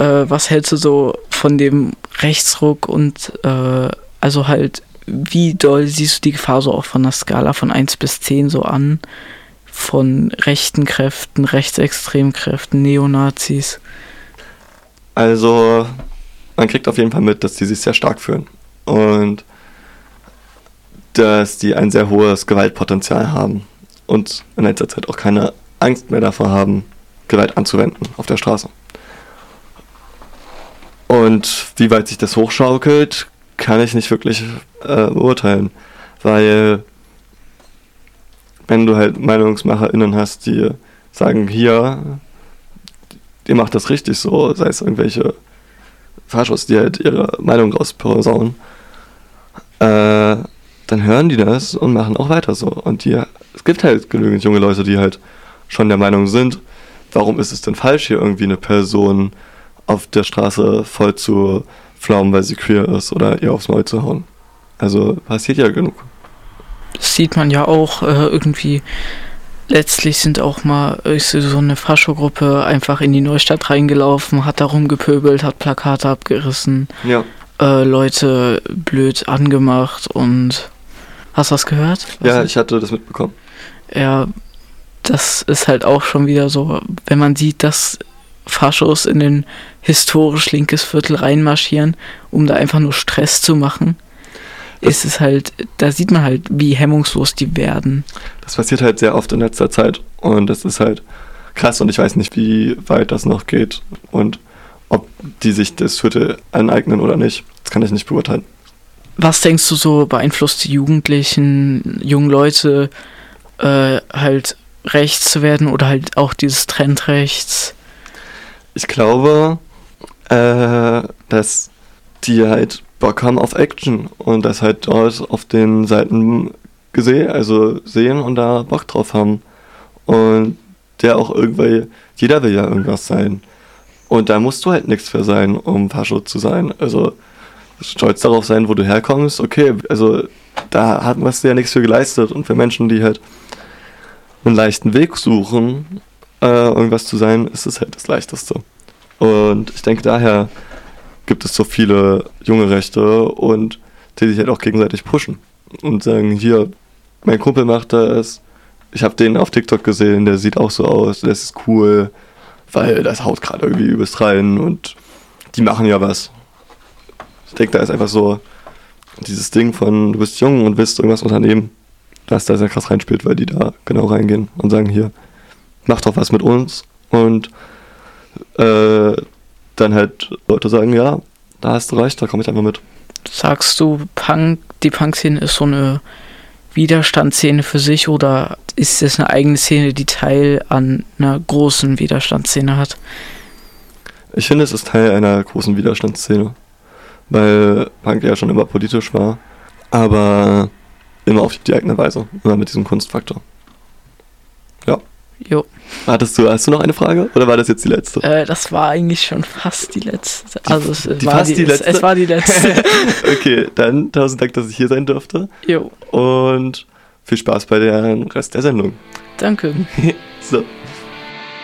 was hältst du so von dem Rechtsruck und also halt, wie doll siehst du die Gefahr so auch von der Skala von 1 bis 10 so an? Von rechten Kräften, rechtsextremen Kräften, Neonazis? Also, man kriegt auf jeden Fall mit, dass die sich sehr stark fühlen. Und dass die ein sehr hohes Gewaltpotenzial haben. Und in letzter Zeit auch keine Angst mehr davor haben, Gewalt anzuwenden auf der Straße. Und wie weit sich das hochschaukelt, kann ich nicht wirklich beurteilen. Weil wenn du halt MeinungsmacherInnen hast, die sagen, hier, ihr macht das richtig so, sei es irgendwelche Faschos, die halt ihre Meinung rausposaunen, dann hören die das und machen auch weiter so. Und es gibt halt genügend junge Leute, die halt schon der Meinung sind, warum ist es denn falsch, hier irgendwie eine Person auf der Straße voll zu pflaumen, weil sie queer ist oder ihr aufs Maul zu hauen. Also passiert ja genug. Das sieht man ja auch irgendwie. Letztlich sind auch mal so eine Faschogruppe einfach in die Neustadt reingelaufen, hat da rumgepöbelt, hat Plakate abgerissen, ja. Leute blöd angemacht und... Hast du das gehört? Ja, ich hatte das mitbekommen. Ja, das ist halt auch schon wieder so, wenn man sieht, dass Faschos in den historisch linkes Viertel reinmarschieren, um da einfach nur Stress zu machen, ist es halt, da sieht man halt, wie hemmungslos die werden. Das passiert halt sehr oft in letzter Zeit und das ist halt krass und ich weiß nicht, wie weit das noch geht und ob die sich das Viertel aneignen oder nicht. Das kann ich nicht beurteilen. Was denkst du so, beeinflusst die Jugendlichen, jungen Leute halt rechts zu werden oder halt auch dieses Trend rechts? Ich glaube, dass die halt Bock haben auf Action und das halt dort auf den Seiten sehen und da Bock drauf haben. Und der auch jeder will ja irgendwas sein. Und da musst du halt nichts für sein, um Fascho zu sein. Also stolz darauf sein, wo du herkommst, okay, also da hast du ja nichts für geleistet. Und für Menschen, die halt einen leichten Weg suchen, irgendwas zu sein, ist es halt das Leichteste. Und ich denke, daher gibt es so viele junge Rechte und die sich halt auch gegenseitig pushen und sagen, hier, mein Kumpel macht das, ich habe den auf TikTok gesehen, der sieht auch so aus, das ist cool, weil das haut gerade irgendwie übelst rein und die machen ja was. Ich denke, da ist einfach so dieses Ding von, du bist jung und willst irgendwas unternehmen, dass da sehr krass reinspielt, weil die da genau reingehen und sagen, hier, mach doch was mit uns und dann halt Leute sagen, ja, da hast du recht, da komme ich einfach mit. Sagst du, die Punk-Szene ist so eine Widerstandsszene für sich oder ist es eine eigene Szene, die Teil an einer großen Widerstandsszene hat? Ich finde, es ist Teil einer großen Widerstandsszene, weil Punk ja schon immer politisch war, aber immer auf die eigene Weise, immer mit diesem Kunstfaktor. Ja. Jo. Hast du noch eine Frage oder war das jetzt die letzte? Das war eigentlich schon fast die letzte. Es war die letzte. Okay, dann 1000 Dank, dass ich hier sein durfte. Jo. Und viel Spaß bei dem Rest der Sendung. Danke. So.